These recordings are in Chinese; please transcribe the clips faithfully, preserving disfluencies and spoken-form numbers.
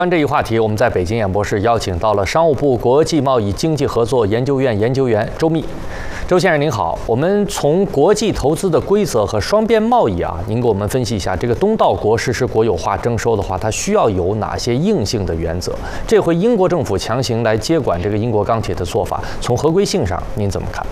关这一话题，我们在北京演播室邀请到了商务部国际贸易经济合作研究院研究员周密。周先生您好，我们从国际投资的规则和双边贸易啊，您给我们分析一下，这个东道国实施国有化征收的话，它需要有哪些硬性的原则？这回英国政府强行来接管这个英国钢铁的做法，从合规性上您怎么看？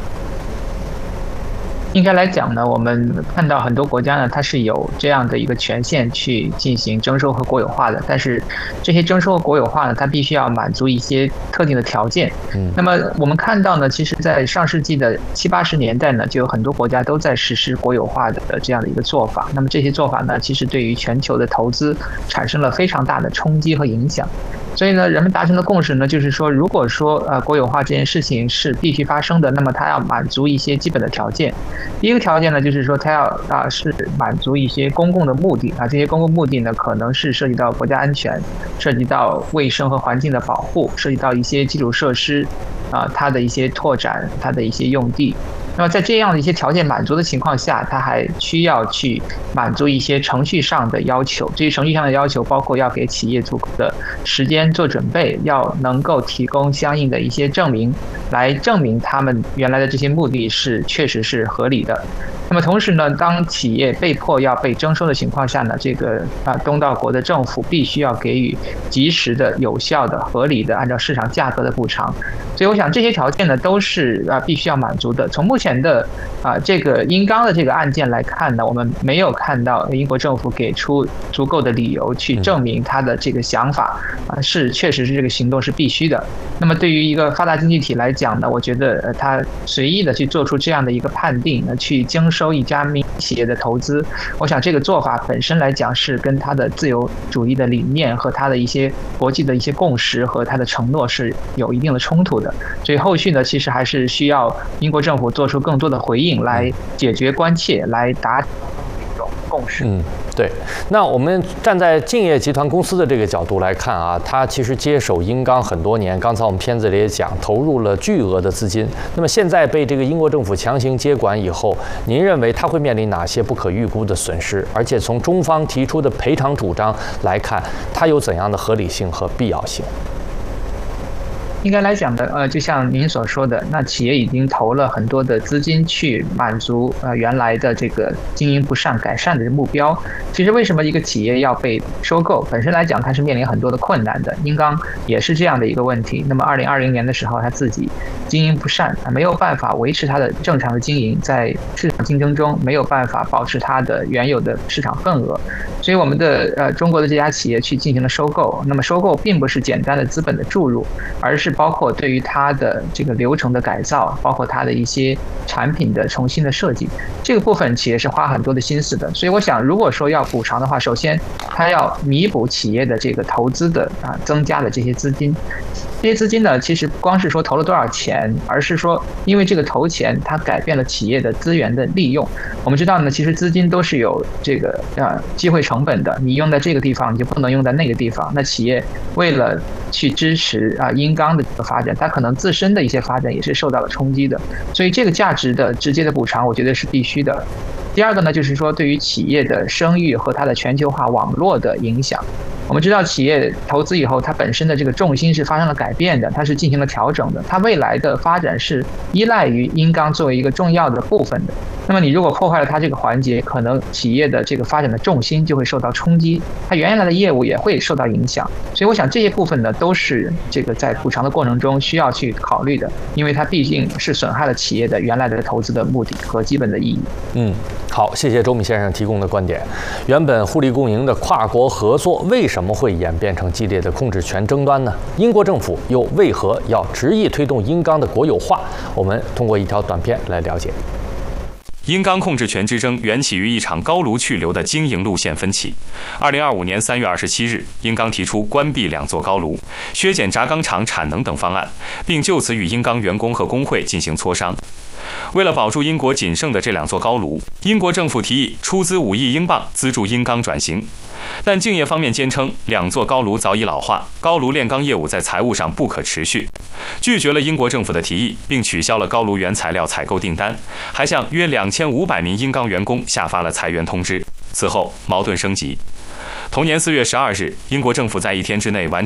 应该来讲呢，我们看到很多国家呢，它是有这样的一个权限去进行征收和国有化的，但是这些征收和国有化呢，它必须要满足一些特定的条件。嗯，那么我们看到呢，其实在上世纪的七八十年代呢，就有很多国家都在实施国有化的这样的一个做法。那么这些做法呢，其实对于全球的投资产生了非常大的冲击和影响。所以呢，人们达成的共识呢，就是说，如果说呃国有化这件事情是必须发生的，那么它要满足一些基本的条件。第一个条件呢，就是说它要啊是满足一些公共的目的啊，这些公共目的呢，可能是涉及到国家安全，涉及到卫生和环境的保护，涉及到一些基础设施啊它的一些拓展，它的一些用地。那么在这样的一些条件满足的情况下，它还需要去满足一些程序上的要求。这些程序上的要求包括要给企业足够的时间做准备，要能够提供相应的一些证明，来证明他们原来的这些目的是确实是合理的。那么同时呢，当企业被迫要被征收的情况下呢，这个啊东道国的政府必须要给予及时的、有效的、合理的按照市场价格的补偿。所以我想这些条件呢都是啊必须要满足的。从目前的啊这个英钢的这个案件来看呢，我们没有看到英国政府给出足够的理由去证明他的这个想法啊是确实是这个行动是必须的。那么对于一个发达经济体来讲呢，我觉得呃他随意的去做出这样的一个判定呢，去征收一家民营企业的投资，我想这个做法本身来讲是跟他的自由主义的理念和他的一些国际的一些共识和他的承诺是有一定的冲突的。所以后续呢，其实还是需要英国政府做出更多的回应，来解决关切，来达成一种共识。 嗯，对。那我们站在敬业集团公司的这个角度来看啊，它其实接手英钢很多年，刚才我们片子里也讲，投入了巨额的资金。那么现在被这个英国政府强行接管以后，您认为它会面临哪些不可预估的损失？而且从中方提出的赔偿主张来看，它有怎样的合理性和必要性？ 应该来讲的，呃，就像您所说的，那企业已经投了很多的资金去满足呃原来的这个经营不善改善的目标。其实为什么一个企业要被收购，本身来讲它是面临很多的困难的。英钢也是这样的一个问题。那么二零二零年的时候，它自己经营不善，没有办法维持它的正常的经营，在市场竞争中没有办法保持它的原有的市场份额。所以我们的呃中国的这家企业去进行了收购。那么收购并不是简单的资本的注入，而是包括对于它的这个流程的改造，包括它的一些产品的重新的设计，这个部分企业是花很多的心思的。所以我想，如果说要补偿的话，首先它要弥补企业的这个投资的啊增加的这些资金。这些资金呢，其实不光是说投了多少钱，而是说因为这个投钱，它改变了企业的资源的利用。我们知道呢，其实资金都是有这个呃机会成本的，你用在这个地方，你就不能用在那个地方。那企业为了去支持啊英钢的这个发展，它可能自身的一些发展也是受到了冲击的。所以这个价值的直接的补偿，我觉得是必须的。第二个呢，就是说对于企业的声誉和它的全球化网络的影响。我们知道企业投资以后，它本身的这个重心是发生了改变的，它是进行了调整的，它未来的发展是依赖于英钢作为一个重要的部分的。那么你如果破坏了它这个环节，可能企业的这个发展的重心就会受到冲击，它原来的业务也会受到影响。所以我想这些部分呢，都是这个在补偿的过程中需要去考虑的，因为它毕竟是损害了企业的原来的投资的目的和基本的意义。 嗯，好，谢谢周密先生提供的观点。原本互利共赢的跨国合作，为什么会演变成激烈的控制权争端呢？英国政府又为何要执意推动英钢的国有化？我们通过一条短片来了解。 英钢控制权之争缘起于一场高炉去留的经营路线分歧。二零二五年三月二十七日，英钢提出关闭两座高炉、削减轧钢厂产能等方案，并就此与英钢员工和工会进行磋商。为了保住英国仅剩的这两座高炉，英国政府提议出资五亿英镑资助英钢转型。但敬业方面坚称，两座高炉早已老化，高炉炼钢业务在财务上不可持续，拒绝了英国政府的提议，并取消了高炉原材料采购订单，还向约两千五百名英钢员工下发了裁员通知。此后，矛盾升级。同年四月十二日，英国政府在一天之内完成